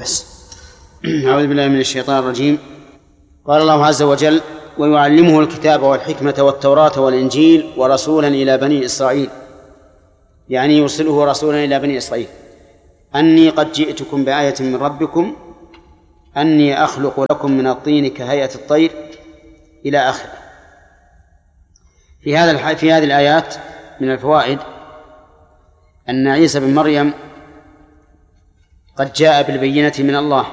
بس. أعوذ بالله من الشيطان الرجيم. قال الله عز وجل: ويعلمه الكتاب والحكمة والتوراة والإنجيل ورسولا إلى بني إسرائيل، يعني يرسله رسولا إلى بني إسرائيل، أني قد جئتكم بآية من ربكم أني أخلق لكم من الطين كهيئة الطير إلى آخره. في هذه الآيات من الفوائد أن عيسى بن مريم قد جاء بالبينة من الله،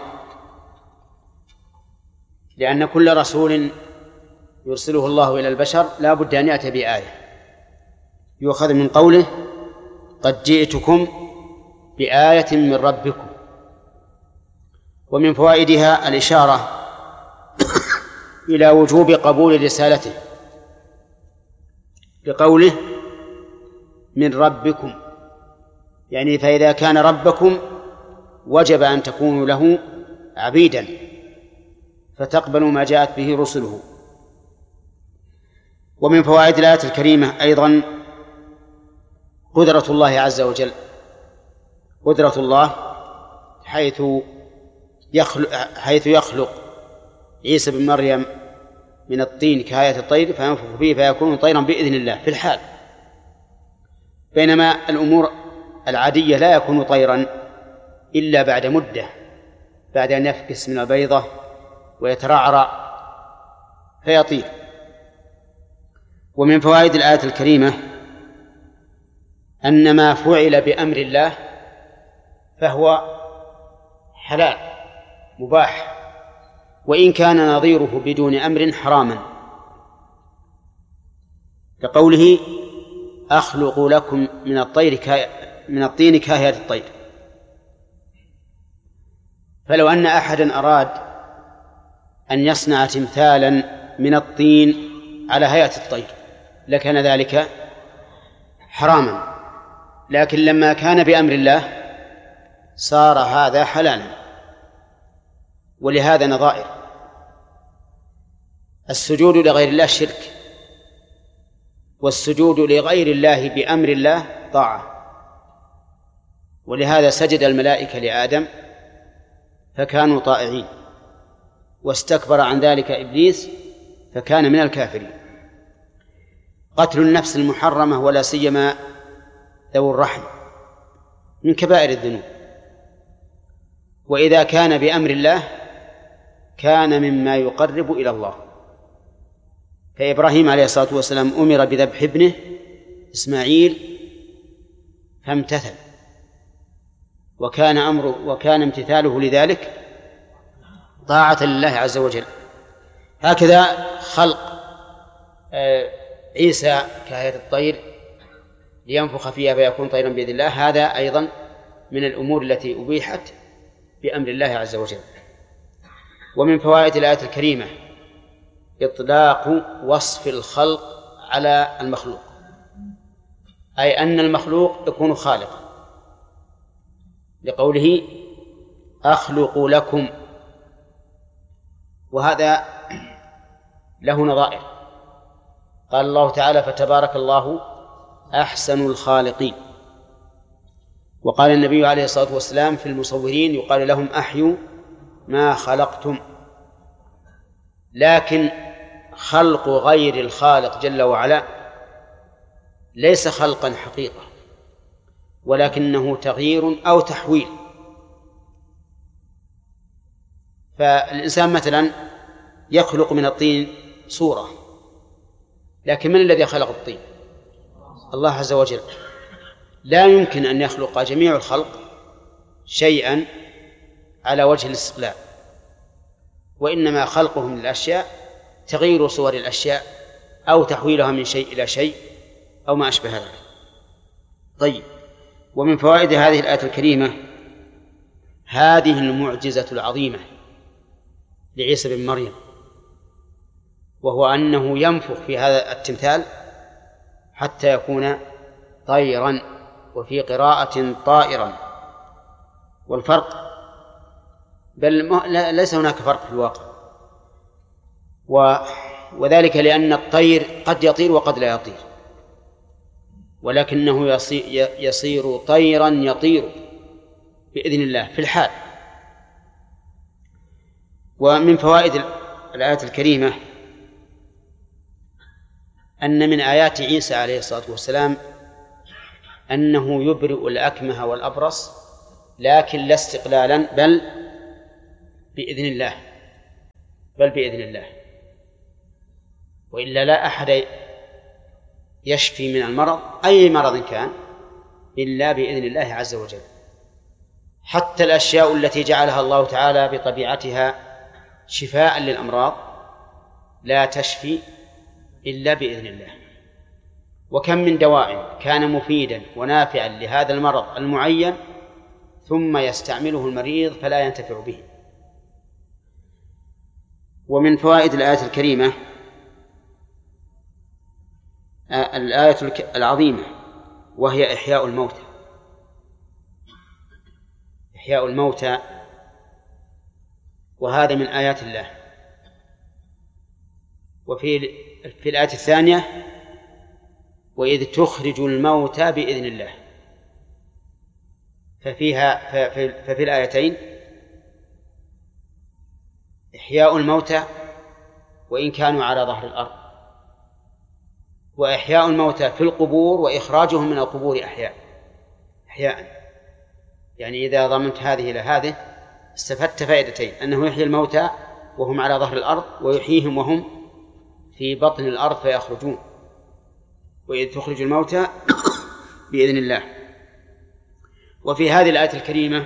لأن كل رسول يرسله الله إلى البشر لا بد أن يأتي بآية، يؤخذ من قوله قد جئتكم بآية من ربكم. ومن فوائدها الإشارة إلى وجوب قبول رسالته بقوله من ربكم، يعني فإذا كان ربكم وجب أن تكونوا له عبيدا فتقبلوا ما جاءت به رسله. ومن فوائد الآية الكريمة أيضا قدرة الله عز وجل، قدرة الله حيث يخلق عيسى بن مريم من الطين كهيئة الطير فينفخ فيه فيكون طيرا بإذن الله في الحال، بينما الأمور العادية لا يكون طيرا إلا بعد مدة، بعد أن يفكس من البيضة ويترعرع فيطير. ومن فوائد الآية الكريمة أن ما فعل بأمر الله فهو حلال مباح، وإن كان نظيره بدون أمر حراما، كقوله أخلق لكم من الطين كهيئة الطير. فلو أن أحدا أراد أن يصنع تمثالا من الطين على هيئة الطير لكان ذلك حراما، لكن لما كان بأمر الله صار هذا حلالا. ولهذا نظائر: السجود لغير الله شرك، والسجود لغير الله بأمر الله طاعة. ولهذا سجد الملائكة لآدم فكانوا طائعين، واستكبر عن ذلك إبليس فكان من الكافرين. قتل النفس المحرمة ولا سيما ذو الرحم من كبائر الذنوب، وإذا كان بأمر الله كان مما يقرب إلى الله. فإبراهيم عليه الصلاة والسلام أمر بذبح ابنه إسماعيل فامتثل، وكان امتثاله لذلك طاعة لله عز وجل. هكذا خلق عيسى كهيئة الطير لينفخ فيها فيكون طيرا بإذن الله، هذا أيضا من الأمور التي أبيحت بأمر الله عز وجل. ومن فوائد الآية الكريمة إطلاق وصف الخلق على المخلوق، أي أن المخلوق يكون خالقا، لقوله أخلق لكم، وهذا له نظائر. قال الله تعالى فتبارك الله أحسن الخالقين. وقال النبي عليه الصلاة والسلام في المصورين يقال لهم أحيوا ما خلقتم. لكن خلق غير الخالق جل وعلا ليس خلقا حقيقة، ولكنه تغيير أو تحويل. فالإنسان مثلا يخلق من الطين صورة، لكن من الذي خلق الطين؟ الله عز وجل. لا يمكن أن يخلق جميع الخلق شيئا على وجه الاستقلال، وإنما خلقهم للأشياء تغيير صور الأشياء أو تحويلها من شيء إلى شيء أو ما أشبه ذلك. طيب، ومن فوائد هذه الآية الكريمة هذه المعجزة العظيمة لعيسى بن مريم، وهو أنه ينفخ في هذا التمثال حتى يكون طيرا، وفي قراءة طائرا. والفرق ليس هناك فرق في الواقع، وذلك لأن الطير قد يطير وقد لا يطير، ولكنه يصير طيرا يطير بإذن الله في الحال، ومن فوائد الآية الكريمة أن من آيات عيسى عليه الصلاة والسلام أنه يبرئ الأكمه والأبرص، لكن لا استقلالا بل بإذن الله، وإلا لا أحد يشفي من المرض أي مرض كان إلا بإذن الله عز وجل. حتى الأشياء التي جعلها الله تعالى بطبيعتها شفاء للأمراض لا تشفي إلا بإذن الله. وكم من دواء كان مفيدا ونافعا لهذا المرض المعين ثم يستعمله المريض فلا ينتفع به. ومن فوائد الآية الكريمة الآية العظيمة وهي إحياء الموتى، وهذا من آيات الله. وفي الآية الثانية وإذ تخرج الموتى بإذن الله، ففي الآيتين إحياء الموتى وإن كانوا على ظهر الأرض، وإحياء الموتى في القبور وإخراجهم من القبور أحياء. يعني إذا ضمنت هذه إلى هذه استفدت فائدتين: أنه يحيي الموتى وهم على ظهر الأرض، ويحييهم وهم في بطن الأرض فيخرجون. وإذ تخرج الموتى بإذن الله. وفي هذه الآية الكريمة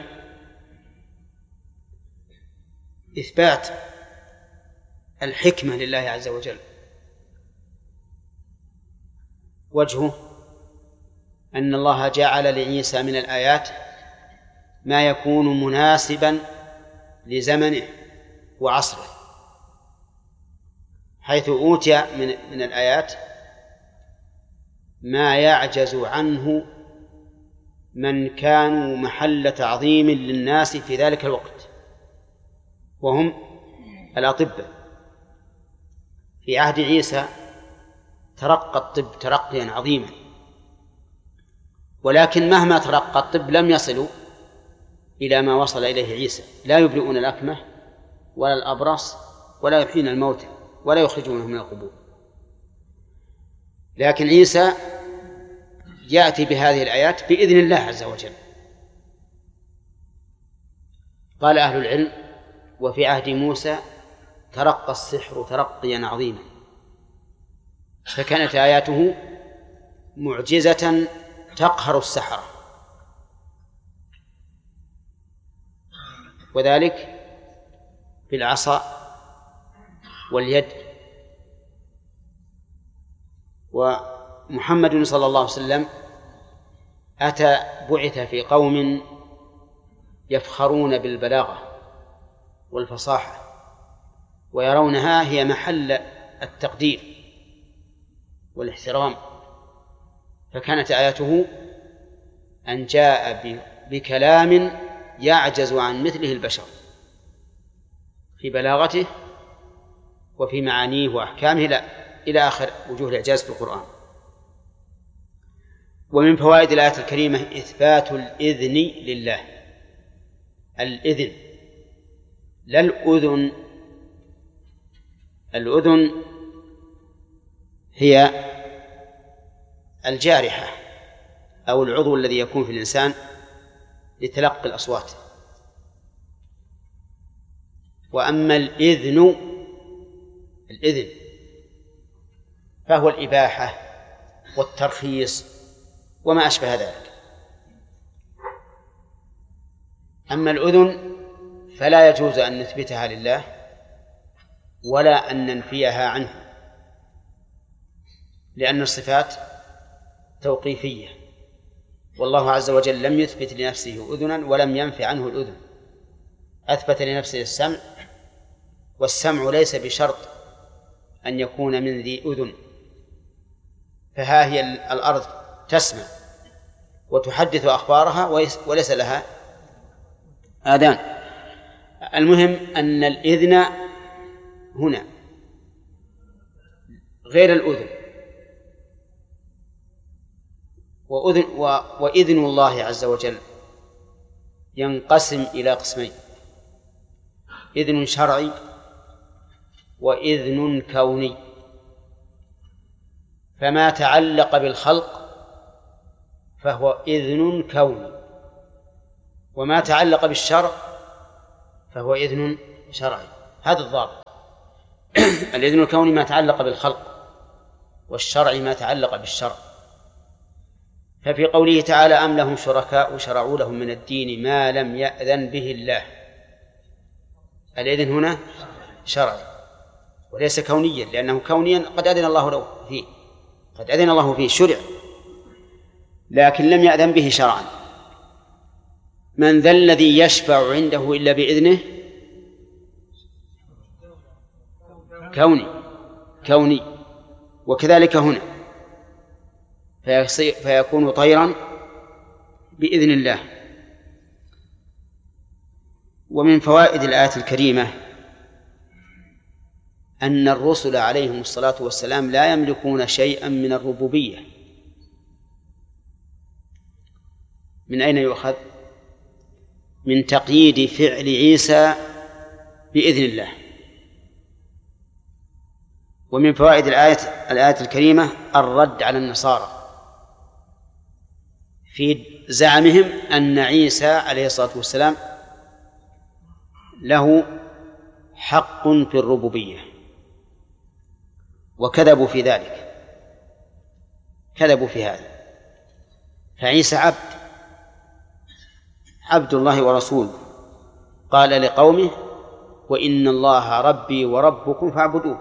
إثبات الحكمة لله عز وجل. وجهه أن الله جعل لعيسى من الآيات ما يكون مناسبا لزمنه وعصره، حيث أوتي من الآيات ما يعجز عنه من كانوا محل تعظيم للناس في ذلك الوقت، وهم الأطباء. في عهد عيسى ترقى الطب ترقيا عظيما، ولكن مهما ترقى الطب لم يصلوا إلى ما وصل إليه عيسى. لا يبرئون الأكمه ولا الأبرص ولا يحيون الموتى ولا يخرجونهم من القبور. لكن عيسى يأتي بهذه الآيات بإذن الله عز وجل. قال أهل العلم: وفي عهد موسى ترقى السحر ترقيا عظيما، فكانت آياته معجزة تقهر السحرة، وذلك بالعصا واليد. ومحمد صلى الله عليه وسلم بعث في قوم يفخرون بالبلاغة والفصاحة ويرونها هي محل التقدير والاحترام، فكانت آياته أن جاء بكلام يعجز عن مثله البشر في بلاغته وفي معانيه وأحكامه إلى آخر وجوه الإعجاز في القرآن. ومن فوائد الآية الكريمة إثبات الإذن لله. الإذن لا الأذن. الأذن هي الجارحة أو العضو الذي يكون في الإنسان لتلقي الأصوات. وأما الإذن فهو الإباحة والترخيص وما أشبه ذلك. أما الأذن فلا يجوز أن نثبتها لله ولا أن ننفيها عنه، لأن الصفات توقيفية، والله عز وجل لم يثبت لنفسه أذنا ولم ينفي عنه الأذن. أثبت لنفسه السمع، والسمع ليس بشرط أن يكون من ذي أذن، فها هي الأرض تسمع وتحدث أخبارها وليس لها آذان. المهم أن الإذن هنا غير الأذن. وإذن الله عز وجل ينقسم إلى قسمين: إذن شرعي وإذن كوني. فما تعلق بالخلق فهو إذن كوني، وما تعلق بالشرع فهو إذن شرعي. هذا الضابط. الإذن الكوني ما تعلق بالخلق، والشرع ما تعلق بالشرع. ففي قوله تعالى أم لهم شركاء شرعوا لهم من الدين ما لم يأذن به الله، الإذن هنا شرعي وليس كونيا، لأنه كونيا قد أذن الله له فيه، قد أذن الله فيه شرع، لكن لم يأذن به شرعا. من ذا الذي يشفع عنده إلا بإذنه؟ كوني. وكذلك هنا فيكون طيرا بإذن الله. ومن فوائد الآية الكريمة أن الرسل عليهم الصلاة والسلام لا يملكون شيئا من الربوبية. من أين يؤخذ؟ من تقييد فعل عيسى بإذن الله. ومن فوائد الآية الكريمة الرد على النصارى في زعمهم أن عيسى عليه الصلاة والسلام له حق في الربوبية، وكذبوا في ذلك، كذبوا في هذا. فعيسى عبد الله ورسوله، قال لقومه وإن الله ربي وربكم فاعبدوه.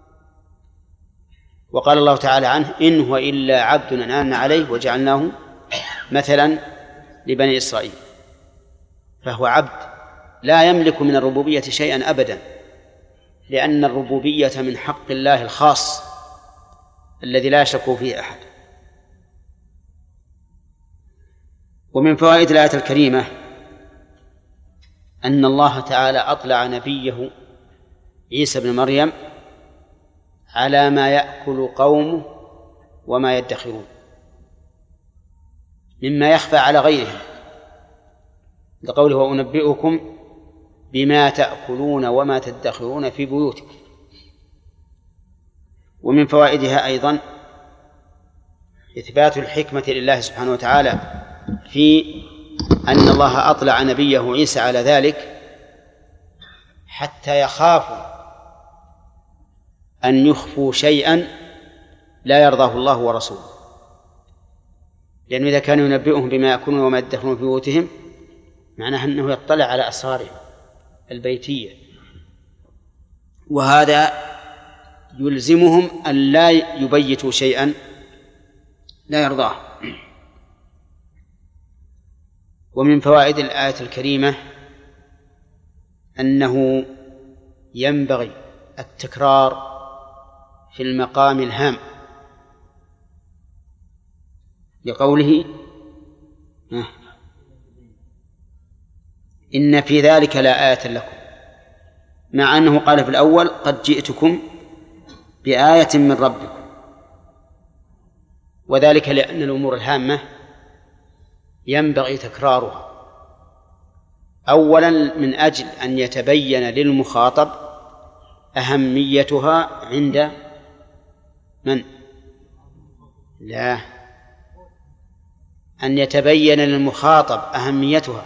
وقال الله تعالى عنه إن هو إلا عبد أنعمنا عليه وجعلناه مثلا لبني إسرائيل. فهو عبد لا يملك من الربوبية شيئا أبدا، لأن الربوبية من حق الله الخاص الذي لا يشرك فيه أحد. ومن فوائد الآية الكريمة أن الله تعالى أطلع نبيه عيسى بن مريم على ما يأكل قومه وما يدخرون مما يخفى على غيرهم، لقوله وأنبئكم بما تأكلون وما تدخرون في بيوتكم. ومن فوائدها أيضا إثبات الحكمة لله سبحانه وتعالى في أن الله أطلع نبيه عيسى على ذلك حتى يخافوا أن يخفوا شيئا لا يرضاه الله ورسوله، لأنه إذا كانوا ينبئهم بما يأكلون وما يدخرون في بيوتهم معناه أنه يطلع على أسرارهم البيتية، وهذا يلزمهم أن لا يبيتوا شيئا لا يرضاه. ومن فوائد الآية الكريمة أنه ينبغي التكرار في المقام الهام، لقوله إن في ذلك لا آية لكم، مع أنه قال في الأول قد جئتكم بآية من ربكم، وذلك لأن الأمور الهامة ينبغي تكرارها، أولا من أجل أن يتبين للمخاطب أهميتها عند من؟ لا، أن يتبين للمخاطب أهميتها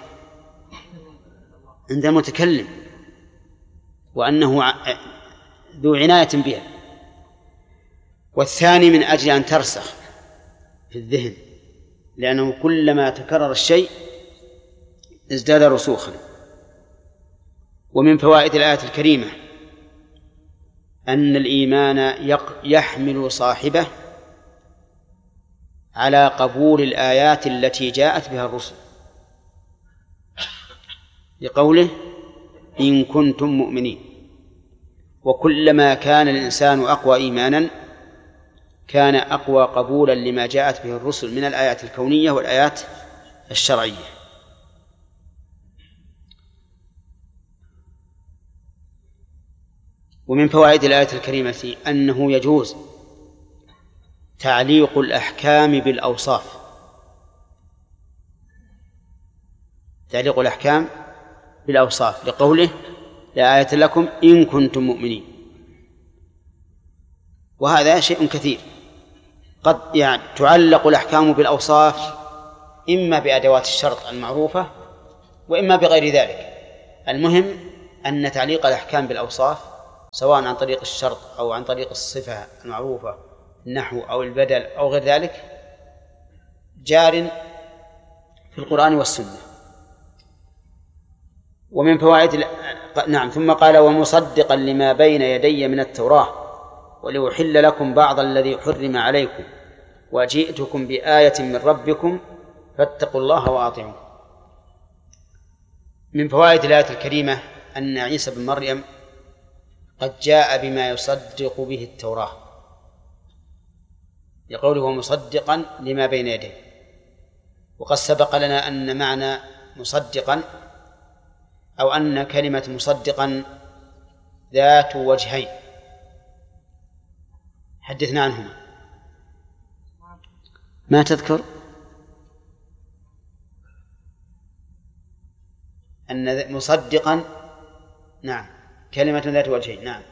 عند المتكلم، وأنه ذو عناية بها. والثاني من أجل أن ترسخ في الذهن، لأنه كلما تكرر الشيء ازداد رسوخا. ومن فوائد الآية الكريمة أن الإيمان يحمل صاحبه على قبول الآيات التي جاءت بها الرسل، لقوله إن كنتم مؤمنين. وكلما كان الإنسان أقوى إيمانا كان أقوى قبولا لما جاءت به الرسل من الآيات الكونية والآيات الشرعية. ومن فوائد الآية الكريمة أنه يجوز تعليق الأحكام بالأوصاف، تعليق الأحكام بالأوصاف، لقوله لآية لكم إن كنتم مؤمنين. وهذا شيء كثير. قد يعني تعلق الأحكام بالأوصاف إما بأدوات الشرط المعروفة وإما بغير ذلك. المهم أن تعليق الأحكام بالأوصاف سواء عن طريق الشرط أو عن طريق الصفة المعروفة النحو أو البدل أو غير ذلك جار في القرآن والسنة. ومن فوائد نعم. ثم قال ومصدقا لما بين يدي من التوراة ولأحل لكم بعض الذي حرم عليكم وجئتكم بآية من ربكم فاتقوا الله وأطيعون. من فوائد الآية الكريمة أن عيسى بن مريم قد جاء بما يصدق به التوراة لقوله مصدقا لما بين يديه. وقد سبق لنا أن معنى مصدقا أو أن كلمة مصدقا ذات وجهين حدثنا عنهما. ما تذكر أن مصدقا نعم كلمة ذات وجهين. نعم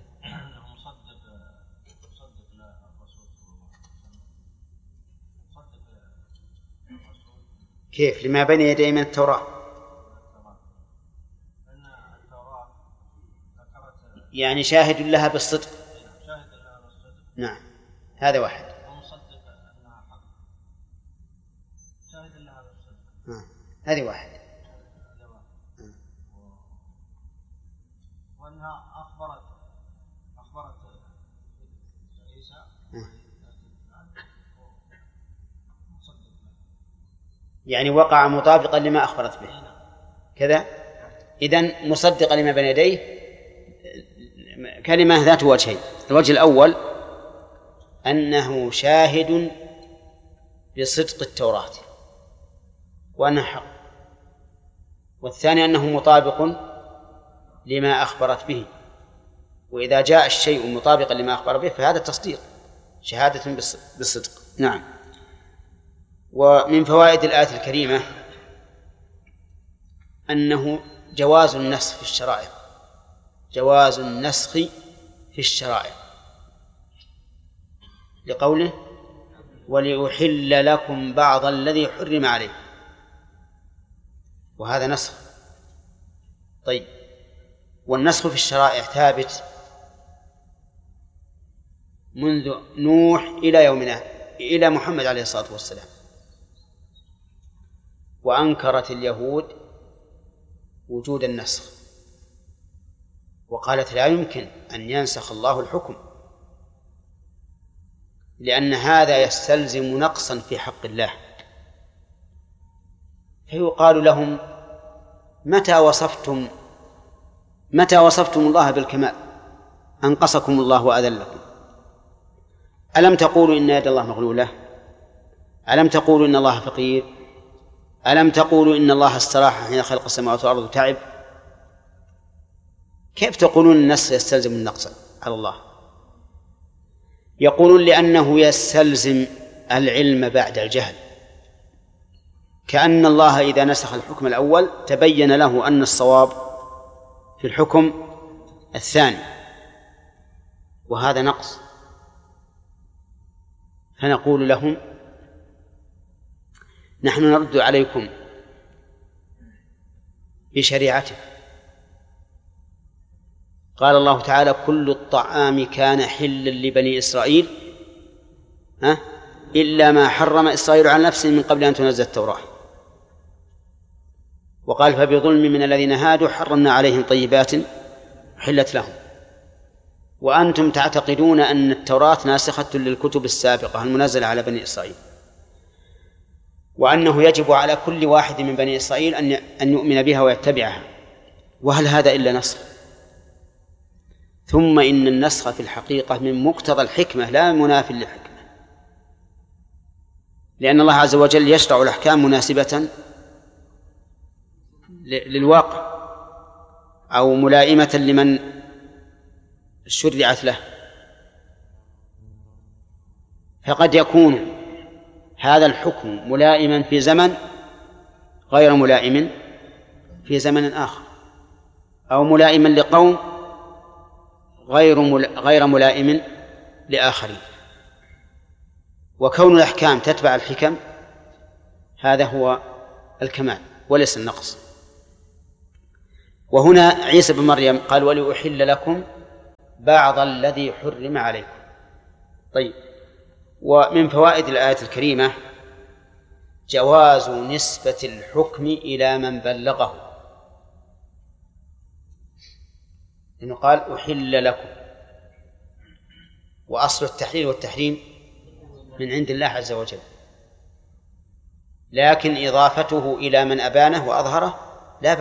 كيف لما بين يديه من التوراة يعني شاهد لها بالصدق. نعم هذا واحد. هذه واحد. وأنها أخبرت عيسى يعني وقع مطابقا لما أخبرت به كذا. إذن مصدقا لما بين يديه كلمة ذات وجهين. الوجه الأول أنه شاهد بصدق التوراة وأنها حق، والثاني أنه مطابق لما أخبرت به. وإذا جاء الشيء مطابقا لما أخبر به فهذا تصديق شهادة بالصدق. نعم. ومن فوائد الآية الكريمة أنه جواز النسخ في الشرائع، جواز النسخ في الشرائع لقوله ولأحل لكم بعض الذي حرم عليه، وهذا نسخ. طيب والنسخ في الشرائع ثابت منذ نوح إلى يومنا إلى محمد عليه الصلاة والسلام. وأنكرت اليهود وجود النسخ وقالت لا يمكن أن ينسخ الله الحكم لأن هذا يستلزم نقصا في حق الله. فيقال لهم متى وصفتم الله بالكمال أنقصكم الله وأذلكم؟ ألم تقولوا إن يد الله مغلولة؟ ألم تقولوا إن الله فقير؟ ألم تقولوا إن الله استراح حين خلق السماوات والأرض وتعب؟ كيف تقولون النسخ يستلزم النقص على الله؟ يقولون لأنه يستلزم العلم بعد الجهل، كأن الله إذا نسخ الحكم الأول تبين له أن الصواب في الحكم الثاني، وهذا نقص. فنقول لهم نحن نرد عليكم بشريعته. قال الله تعالى كل الطعام كان حلا لبني إسرائيل إلا ما حرم إسرائيل على نفسه من قبل أن تنزل التوراة. وقال فبظلم من الذين هادوا حرمنا عليهم طيبات حلت لهم. وأنتم تعتقدون أن التوراة ناسخة للكتب السابقة المنزلة على بني إسرائيل، وأنه يجب على كل واحد من بني إسرائيل أن يؤمن بها ويتبعها. وهل هذا إلا نسخ؟ ثم إن النسخ في الحقيقة من مقتضى الحكمة لا منافي للحكمة، لأن الله عز وجل يشرع الأحكام مناسبة للواقع أو ملائمة لمن شرعت له. فقد يكون هذا الحكم ملائما في زمن غير ملائم في زمن آخر، أو ملائما لقوم غير ملائم لآخرين. وكون الأحكام تتبع الحكم هذا هو الكمال وليس النقص. وهنا عيسى بن مريم قال ولأحل لكم بعض الذي حرم عليكم. طيب، ومن فوائد الآية الكريمة جواز نسبة الحكم إلى من بلغه، لأنه قال أحل لكم، وأصل التحليل والتحريم من عند الله عز وجل، لكن إضافته إلى من أبانه وأظهره لا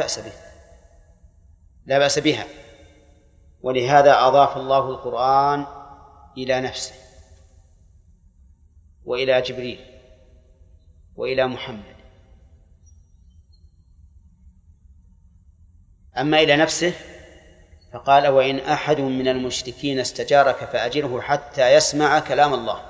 بأس بها. ولهذا أضاف الله القرآن إلى نفسه وإلى جبريل وإلى محمد. أما إلى نفسه فقال وإن أحد من المشركين استجارك فأجره حتى يسمع كلام الله.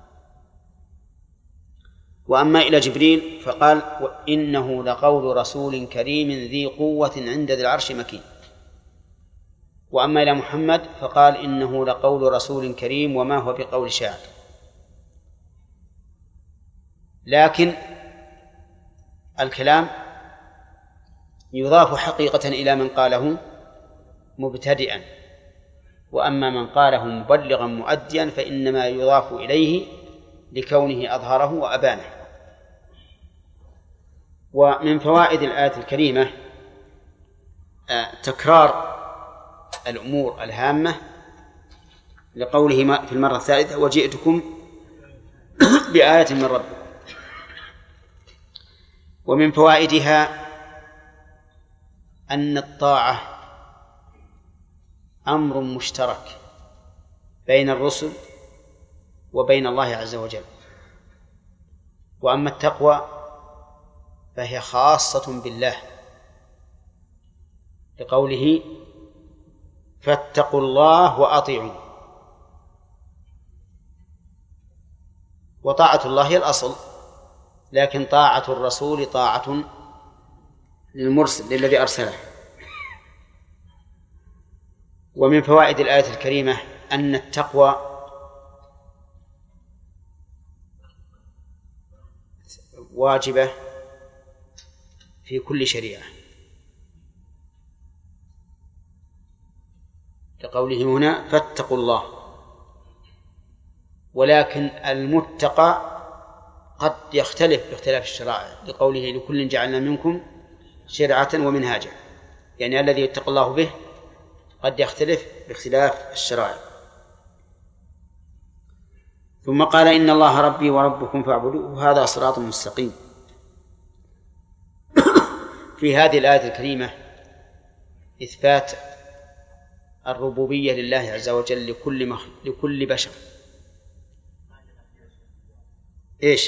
وأما إلى جبريل فقال وإنه لقول رسول كريم ذي قوة عند ذي العرش مكين. وأما إلى محمد فقال إنه لقول رسول كريم وما هو بقول شاعر. لكن الكلام يضاف حقيقة إلى من قاله مبتدئا، وأما من قاله مبلغا مؤديا فإنما يضاف إليه لكونه أظهره وأبانه. ومن فوائد الآية الكريمة تكرار الأمور الهامة لقوله في المرة الثالثة وجئتكم بآية من ربكم. ومن فوائدها أن الطاعة أمر مشترك بين الرسل وبين الله عز وجل، وأما التقوى فهي خاصة بالله لقوله فاتقوا الله وأطيعون. وطاعة الله هي الأصل، لكن طاعة الرسول طاعة للمرسل للذي أرسله. ومن فوائد الآية الكريمة أن التقوى واجبة في كل شريعة، لقوله هنا فاتقوا الله. ولكن المتقى قد يختلف باختلاف الشرائع، لقوله لكل جعلنا منكم شرعة ومنهاجا، يعني الذي يتقى الله به قد يختلف باختلاف الشرائع. ثم قال إن الله ربي وربكم فاعبدوه هذا صراط مستقيم. في هذه الآية الكريمة إثبات الربوبية لله عز وجل لكل بشر. إيش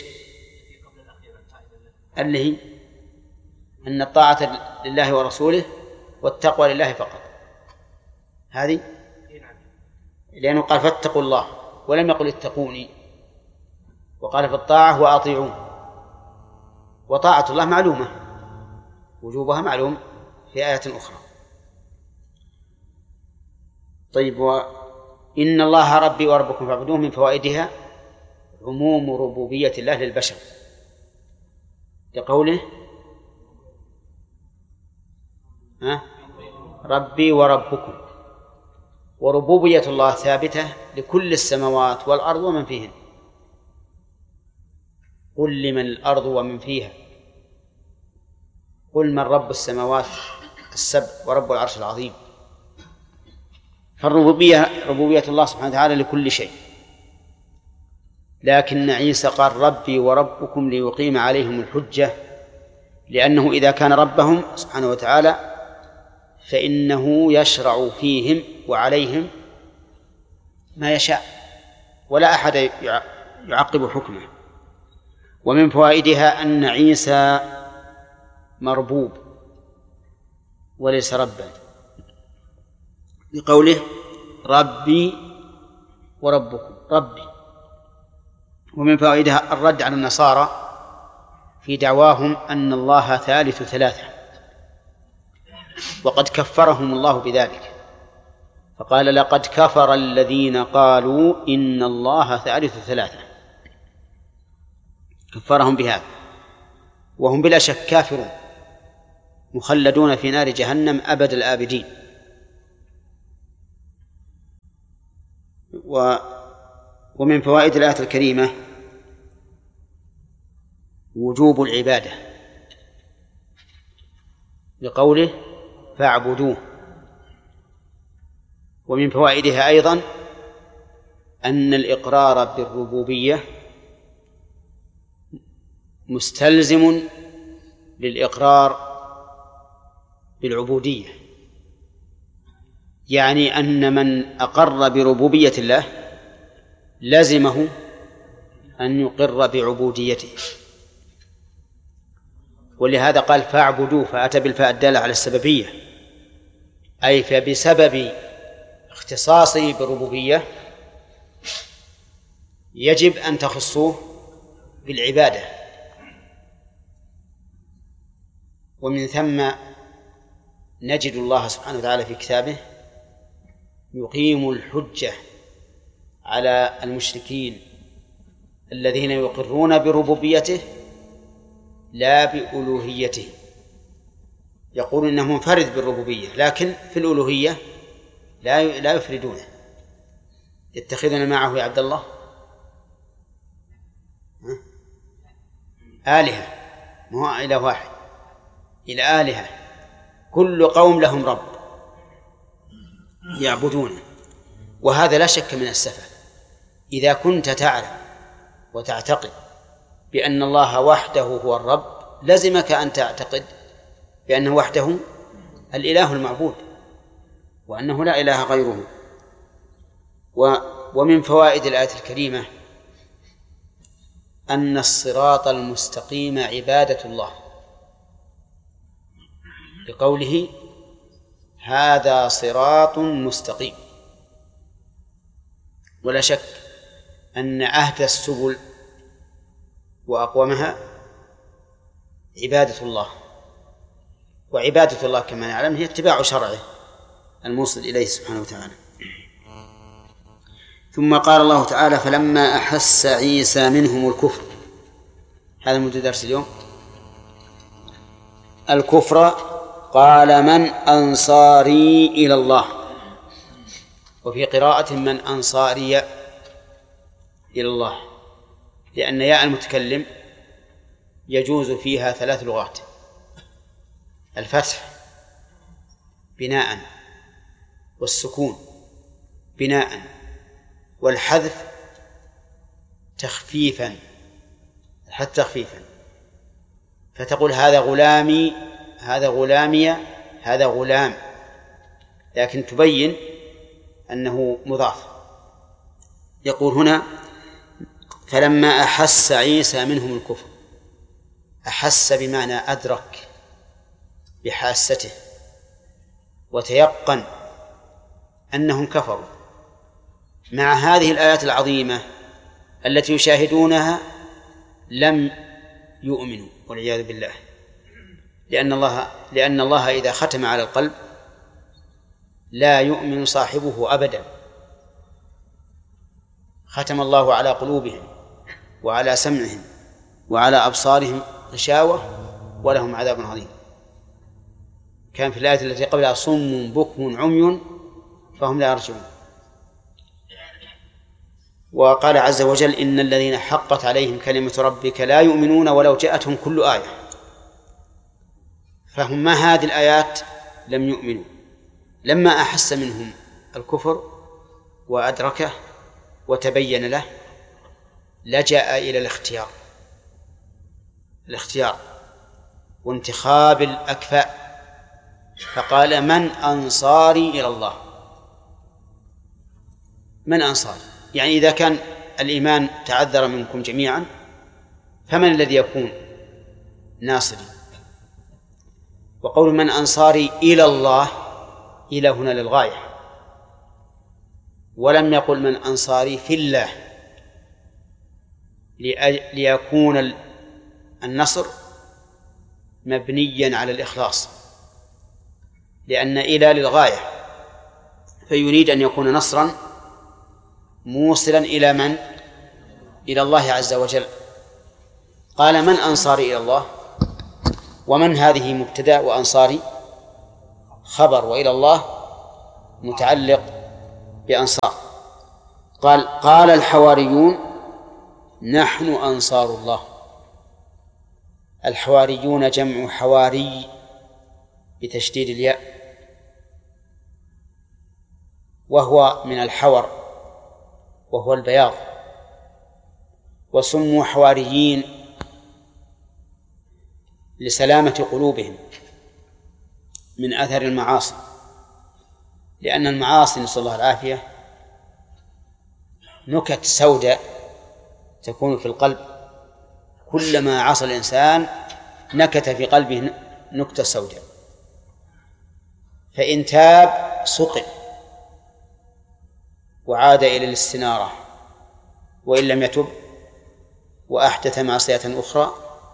اللي هي أن الطاعة لله ورسوله والتقوى لله فقط، هذه لأنه قال فاتقوا الله ولم يقل اتقوني، وقال في الطاعة وأطيعون. وطاعة الله معلومة، وجوبها معلوم في آية أخرى. طيب، وإن الله ربي وربكم فاعبدوه من فوائدها عموم ربوبية الله للبشر، لقوله ربي وربكم. وربوبية الله ثابتة لكل السماوات والأرض ومن فيهن. قل لمن الأرض ومن فيها قل من رب السماوات السبع ورب العرش العظيم. فالربوبية ربوبية الله سبحانه وتعالى لكل شيء، لكن عيسى قال ربي وربكم ليقيم عليهم الحجة، لأنه إذا كان ربهم سبحانه وتعالى فإنه يشرع فيهم وعليهم ما يشاء ولا أحد يعقب حكمه. ومن فوائدها أن عيسى مربوب وليس ربا، بقوله ربي وربكم ربي. ومن فوائدها الرد على النصارى في دعواهم أن الله ثالث ثلاثة، وقد كفرهم الله بذلك، فقال لقد كفر الذين قالوا إن الله ثالث ثلاثة، كفرهم بهذا، وهم بلا شك كافرون مخلدون في نار جهنم أبد الآبدين. ومن فوائد الآية الكريمة وجوب العبادة لقوله فاعبدوه. ومن فوائدها أيضا أن الإقرار بالربوبية مستلزم للإقرار بالعبودية، يعني أن من أقر بربوبية الله لزمه أن يقر بعبوديته، ولهذا قال فاعبدوه، فأتى بالفاء الدالة على السببية، أي فبسبب اختصاصه بالربوبية يجب أن تخصوه بالعبادة. ومن ثم نجد الله سبحانه وتعالى في كتابه يقيم الحجة على المشركين الذين يقرون بربوبيته لا بألوهيته، يقول إنه منفرد بالربوبية لكن في الألوهية لا يفردونه. يتخذون معه يا عبد الله آلهة، ما هو إله واحد، إلى آلهة، كل قوم لهم رب يعبدونه. وهذا لا شك من السفه. إذا كنت تعلم وتعتقد بأن الله وحده هو الرب لزمك أن تعتقد بأنه وحده الإله المعبود وأنه لا إله غيره. ومن فوائد الآية الكريمة أن الصراط المستقيم عبادة الله، بقوله هذا صراط مستقيم. ولا شك أن أهدى السبل وأقومها عبادة الله، وعبادة الله كما نعلم هي اتباع شرعه الموصل إليه سبحانه وتعالى. ثم قال الله تعالى فلما أحس عيسى منهم الكفر، هذا موضوع درس اليوم، الكفر قال من أنصاري إلى الله، وفي قراءة من أنصاري إلى الله، لأن ياء المتكلم يجوز فيها 3 لغات: الفتح بناء، والسكون بناء، والحذف تخفيفا، حتى تخفيفا، فتقول هذا غلامي، هذا غلامي، هذا غلام، لكن تبين أنه مضاف. يقول هنا فلما أحس عيسى منهم الكفر، أحس بمعنى أدرك بحاسته وتيقن أنهم كفروا مع هذه الآيات العظيمة التي يشاهدونها لم يؤمنوا والعياذ بالله، لأن الله إذا ختم على القلب لا يؤمن صاحبه أبدا. ختم الله على قلوبهم وعلى سمعهم وعلى أبصارهم غشاوة ولهم عذاب عظيم. كان في الآية التي قبلها صم بكم عمي فهم لا يرجعون. وقال عز وجل إن الذين حقت عليهم كلمة ربك لا يؤمنون ولو جاءتهم كل آية، فهم ما هذه الآيات لم يؤمنوا. لما أحس منهم الكفر وأدركه وتبين له لجأ إلى الاختيار وانتخاب الأكفاء، فقال من أنصاري إلى الله. من أنصاري يعني إذا كان الإيمان تعذر منكم جميعا فمن الذي يكون ناصري؟ وقول من أنصاري إلى الله، إلى هنا للغاية، ولم يقل من أنصاري في الله، ليكون النصر مبنيا على الإخلاص. لأن إلى للغاية، فيريد أن يكون نصرا موصلا إلى من؟ إلى الله عز وجل. قال: من أنصاري إلى الله؟ ومن هذه مبتدأ وأنصاري خبر، وإلى الله متعلق بأنصار. قال الحواريون: نحن أنصار الله. الحواريون جمع حواري بتشديد الياء، وهو من الحور وهو البياض، وسموا حواريين لسلامة قلوبهم من أثر المعاصي، لأن المعاصي نسأل الله العافية نكت سوداء تكون في القلب، كلما عصى الإنسان نكت في قلبه نكتة سوداء، فإن تاب سقط وعاد إلى الاستنارة، وإن لم يتب وأحدث معصية أخرى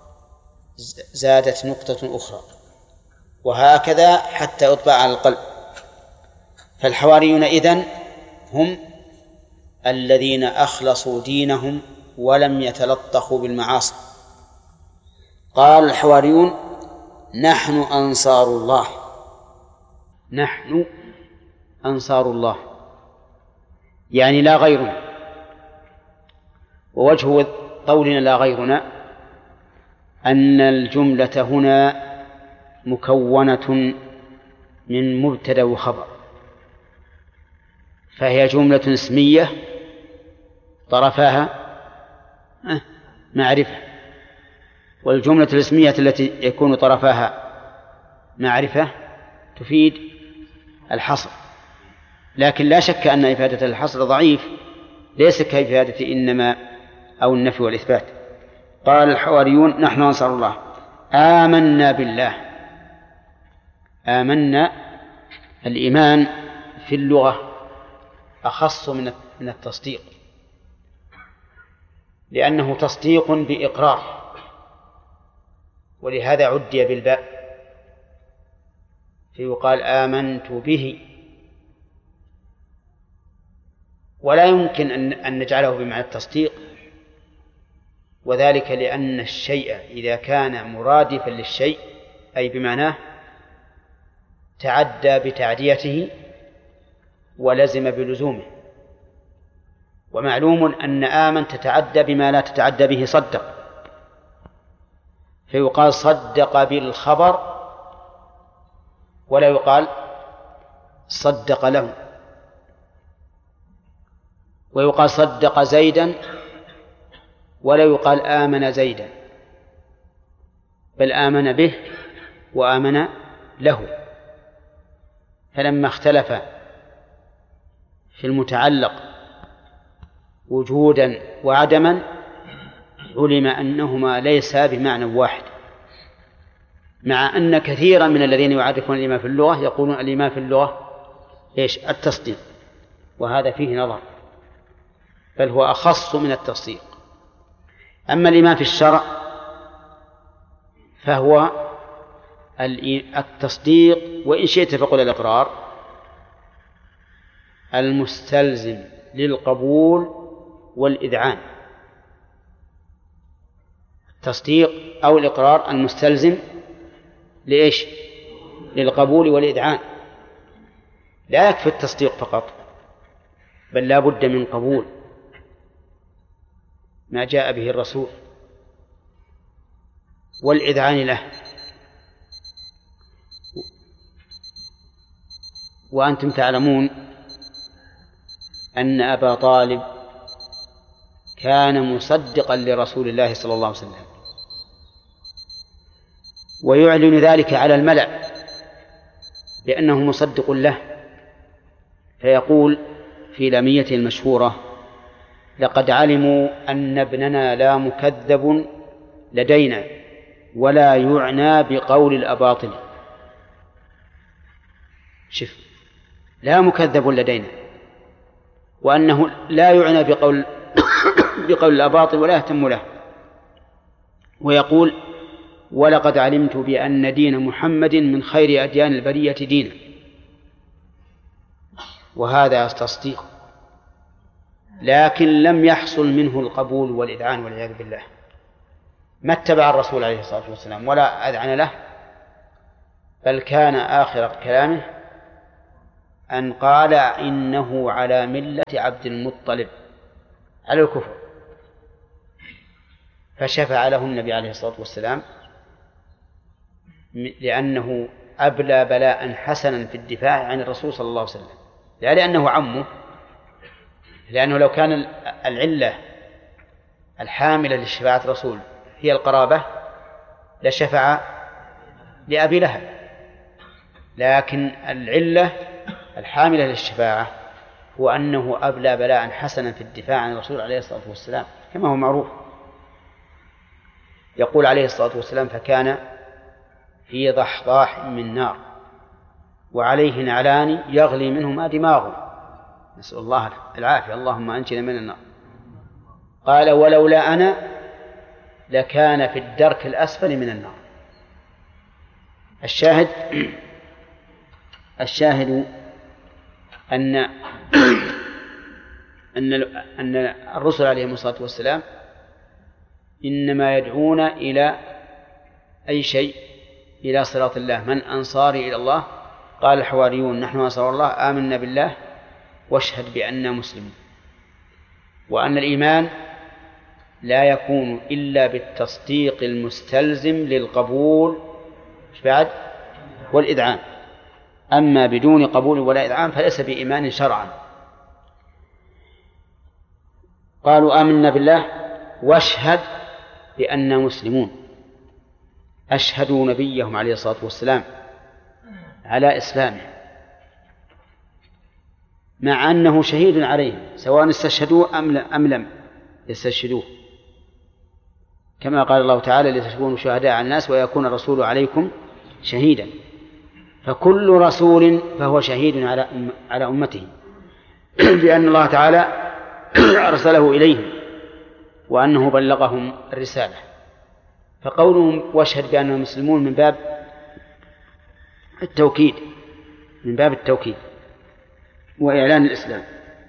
زادت نقطة أخرى، وهكذا حتى يطبع على القلب. فالحواريون إذن هم الذين أخلصوا دينهم ولم يتلطخوا بالمعاصي. قال الحواريون: نحن أنصار الله. نحن أنصار الله يعني لا غيرنا. ووجه قولنا لا غيرنا أن الجملة هنا مكونة من مبتدأ وخبر، فهي جملة اسمية طرفاها معرفة، والجملة الاسمية التي يكون طرفاها معرفة تفيد الحصر، لكن لا شك أن إفادة الحصر ضعيف، ليس كإفادة إنما أو النفي والإثبات. قال الحواريون: نحن أنصار الله. آمنا بالله. آمنا، الإيمان في اللغة أخص من التصديق، لأنه تصديق بإقرار، ولهذا عدي بالباء، فيقال آمنت به. ولا يمكن أن نجعله بمعنى التصديق، وذلك لأن الشيء إذا كان مرادفا للشيء أي بمعناه تعدى بتعديته ولزم بلزومه، ومعلوم أن آمن تتعدى بما لا تتعدى به صدق، فيقال صدق بالخبر ولا يقال صدق له، ويقال صدق زيدا ولا يقال آمن زيدا، بل آمن به وآمن له. فلما اختلف في المتعلق وجودا وعدما علم أنهما ليسا بمعنى واحد، مع أن كثيرا من الذين يعرفون الإيمان في اللغة يقولون الإيمان في اللغة إيش؟ التصديق، وهذا فيه نظر، بل هو أخص من التصديق. أما الإيمان في الشرع فهو التصديق، وإن شئت فقل الإقرار، المستلزم للقبول والإذعان. التصديق أو الإقرار المستلزم لإيش؟ للقبول والإذعان. لا يكفي التصديق فقط، بل لا بد من قبول ما جاء به الرسول والإذعان له. وأنتم تعلمون أن أبا طالب كان مصدقا لرسول الله صلى الله عليه وسلم، ويعلن ذلك على الملأ بأنه مصدق له، فيقول في لاميته المشهورة: لقد علموا أن ابننا لا مكذب لدينا ولا يعنى بقول الأباطل. شف، لا مكذب لدينا، وأنه لا يعنى بقول الأباطل ولا يهتم له. ويقول: ولقد علمت بأن دين محمد من خير أديان البرية دينا، وهذا تصديق، لكن لم يحصل منه القبول والإذعان والعياذ بالله، ما اتبع الرسول عليه الصلاة والسلام ولا أذعن له، بل كان آخر كلامه أن قال إنه على ملة عبد المطلب على الكفر، فشفع له النبي عليه الصلاة والسلام لأنه أبلى بلاء حسنا في الدفاع عن الرسول صلى الله عليه وسلم، لا لأنه عمه، لأنه لو كان العلة الحاملة لشفاعة الرسول هي القرابة لشفع لأبي لهب، لكن العلة الحاملة للشفاعة هو أنه أبلى بلاء حسنا في الدفاع عن الرسول عليه الصلاة والسلام كما هو معروف. يقول عليه الصلاة والسلام: فكان في ضحضاح من نار وعليه نعلان يغلي منهما دماغه، نسأل الله العافية، اللهم أنجنا من النار. قال: ولولا أنا لكان في الدرك الأسفل من النار. الشاهد أن الرسل عليهم الصلاة والسلام إنما يدعون إلى أي شيء، إلى صراط الله. من أنصاري إلى الله؟ قال الحواريون: نحن أنصار الله، آمنا بالله واشهد بأننا مسلمون. وأن الإيمان لا يكون إلا بالتصديق المستلزم للقبول بعد والإذعان، أما بدون قبول ولا إذعان فليس بإيمان شرعا. قالوا: آمنا بالله واشهد بأننا مسلمون، أشهدوا نبيهم عليه الصلاة والسلام على إسلامه، مع أنه شهيد عليهم سواء استشهدوه أم لم يستشهدوه، كما قال الله تعالى: لتكونوا شهداء على الناس ويكون الرسول عليكم شهيدا. فكل رسول فهو شهيد على أمته بأن الله تعالى أرسله إليهم وأنه بلغهم الرسالة. فقولهم واشهد بأنهم مسلمون من باب التوكيد وإعلان الإسلام.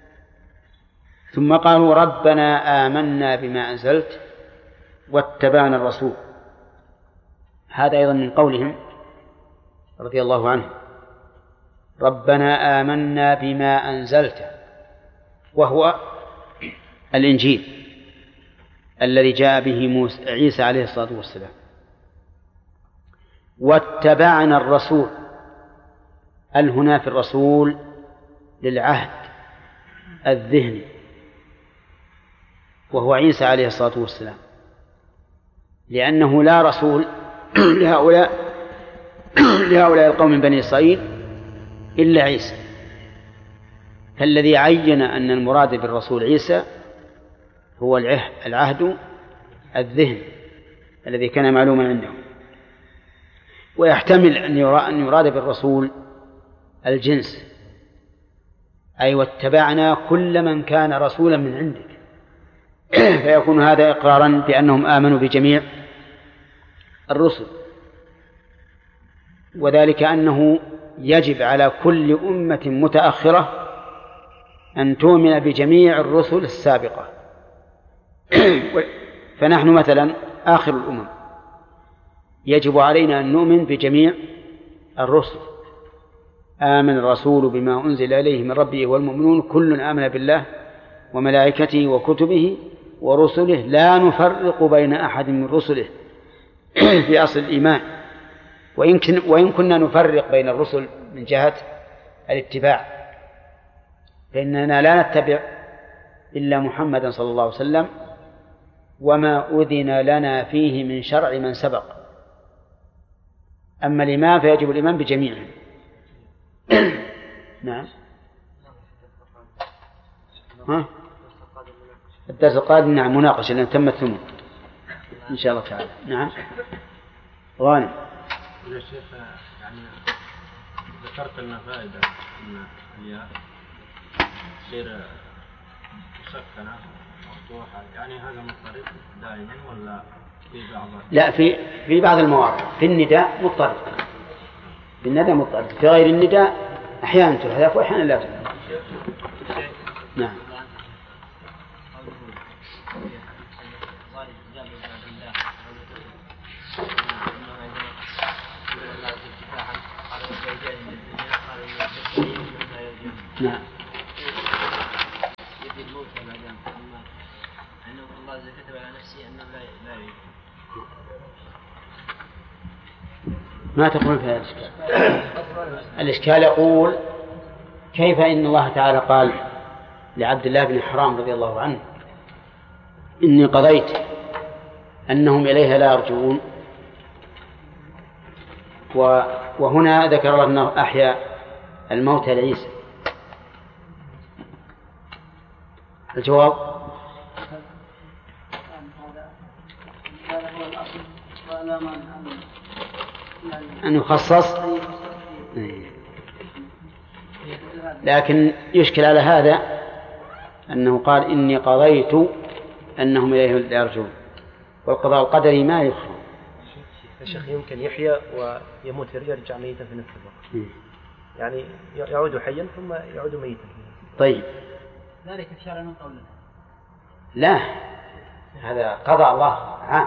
ثم قالوا: ربنا آمنا بما أنزلت واتبعنا الرسول. هذا أيضا من قولهم رضي الله عنه: ربنا آمنا بما أنزلت، وهو الإنجيل الذي جاء به عيسى عليه الصلاة والسلام. واتبعنا الرسول، هنا في الرسول للعهد الذهني وهو عيسى عليه الصلاة والسلام، لأنه لا رسول لهؤلاء القوم من بني إسرائيل إلا عيسى، فالذي عين أن المراد بالرسول عيسى هو العهد الذهني الذي كان معلوما عندهم. ويحتمل أن يراد بالرسول الجنس، أي واتبعنا كل من كان رسولا من عندك، فيكون هذا إقرارا بأنهم آمنوا بجميع الرسل، وذلك أنه يجب على كل أمة متأخرة أن تؤمن بجميع الرسل السابقة. فنحن مثلا آخر الأمم يجب علينا أن نؤمن بجميع الرسل. آمن الرسول بما أنزل إليه من ربه والمؤمنون كل آمن بالله وملائكته وكتبه ورسله لا نفرق بين أحد من رسله في أصل الإيمان، وإن كنا نفرق بين الرسل من جهة الاتباع، فإننا لا نتبع إلا محمدا صلى الله عليه وسلم وما أذن لنا فيه من شرع من سبق. أما الإيمان فيجب الإيمان بجميعهم. نعم. الدرس القادم نعم مناقشة لأن تمت ثم إن شاء الله تعالى. نعم غانم. يا شيخ يعني ذكرت لنا فائدة أن الياء تصير مسكنة مفتوحة، يعني هذا مضطرب دائما ولا لا، في بعض المواضع في النداء مضطرد، في النداء مضطرد، في غير النداء أحيانا تحذف وأحيانا لا تحذف. نعم. نعم. الله كتب على نفسه أنه لا يريد. ما تقول في هذا الإشكال؟ الإشكال يقول كيف إن الله تعالى قال لعبد الله بن حرام رضي الله عنه إني قضيت أنهم إليها لا يرجعون، وهنا ذكر الله أنه أحيا الموتى لعيسى. الجواب أن يخصص، لكن يشكل على هذا أنه قال إني قضيت أنهم إليه لا يرجعون، والقضاء القدري ما يخفى. الشيخ يمكن يحيا ويموت يرجع ميتا في نفس الوقت، يعني يعود حيا ثم يعود ميتا. طيب ذلك الشرع من قولنا لا، هذا قضاء الله عام.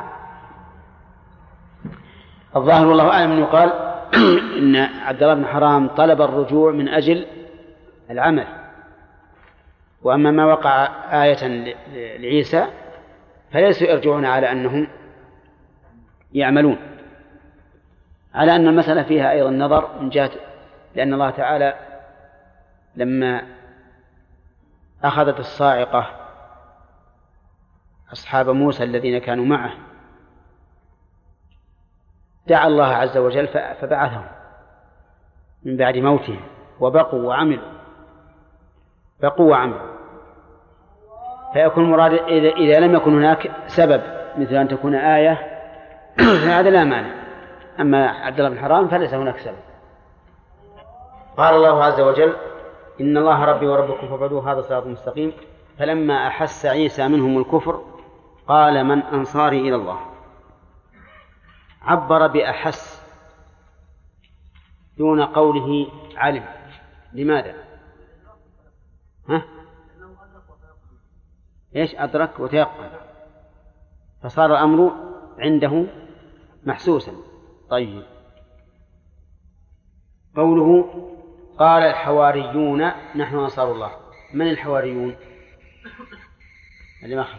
الظاهر والله أعلم أنه قال إن عبد الله بن حرام طلب الرجوع من أجل العمل، وأما ما وقع آية لعيسى فليسوا يرجعون على أنهم يعملون، على أن المسألة فيها أيضا نظر من جهة، لأن الله تعالى لما أخذت الصاعقة أصحاب موسى الذين كانوا معه دعا الله عز وجل فبعثهم من بعد موتهم وبقوا وعملوا، فيكون مراد إذا لم يكن هناك سبب مثل أن تكون آية فهذا لا مانع. أما عبد الله بن حرام فليس هناك سبب. قال الله عز وجل إن الله ربي وربكم فاعبدوه هذا صراط مستقيم. فلما أحس عيسى منهم الكفر قال من أنصاري إلى الله. عبر بأحس دون قوله علم. لماذا؟ إيش؟ أدرك وتيقن، فصار الأمر عنده محسوسا. طيب، قوله قال الحواريون نحن أنصار الله. من الحواريون؟ اللي ما خف.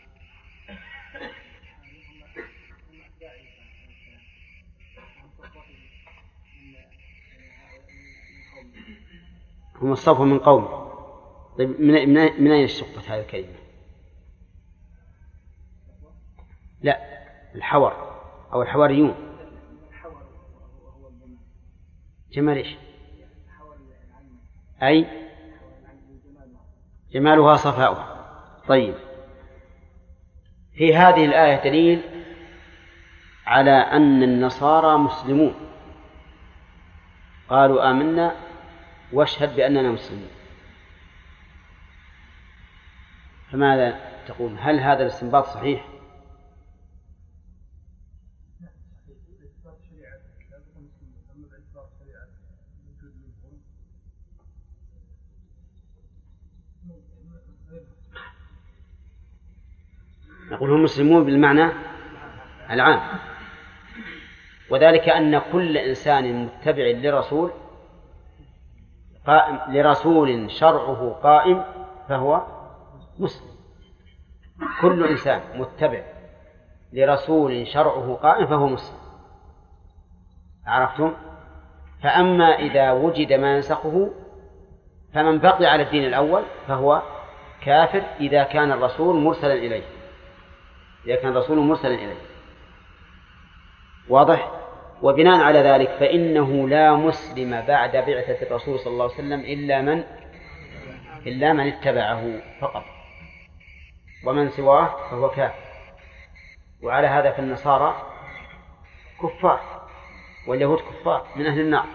هم الصفوا من قوم. طيب، من أين اشتقت هذه الكلمة؟ لا، الحور أو الحواريون. جمال إيش؟ أي جمالها صفاؤها. طيب، في هذه الآية دليل على أن النصارى مسلمون، قالوا آمنا واشهد بأننا مسلمون. فماذا تقول؟ هل هذا الاستنباط صحيح؟ نقول هم مسلمون بالمعنى العام، وذلك أن كل إنسان متبع لرسول شرعه قائم فهو مسلم. كل إنسان متبع لرسول شرعه قائم فهو مسلم. عرفتم؟ فأما إذا وجد ما ينسخه فمن بقي على الدين الأول فهو كافر إذا كان الرسول مرسلا إليه. واضح؟ وبناء على ذلك فإنه لا مسلم بعد بعثة الرسول صلى الله عليه وسلم إلا من اتبعه فقط، ومن سواه فهو كافر. وعلى هذا فالنصارى كفار واليهود كفار من أهل النار.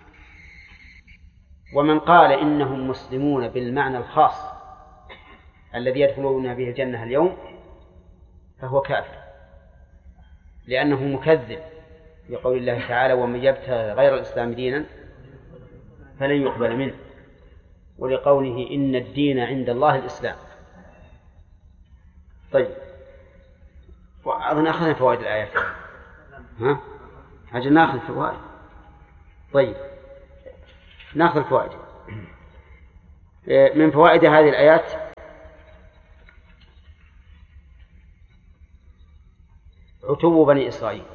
ومن قال إنهم مسلمون بالمعنى الخاص الذي يدخلون به الجنة اليوم فهو كافر. لأنه مكذب لقول الله تعالى ومن يبتغي غير الإسلام دينا فلن يقبل منه، ولقوله إن الدين عند الله الإسلام. طيب، وأظن أخذنا فوائد الآيات. حاجة نأخذ فوائد. طيب، نأخذ الفوائد. من فوائد هذه الآيات عتو بني إسرائيل،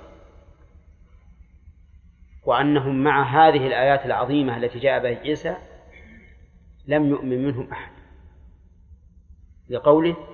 وأنهم مع هذه الآيات العظيمة التي جاء بها عيسى لم يؤمن منهم أحد، لقوله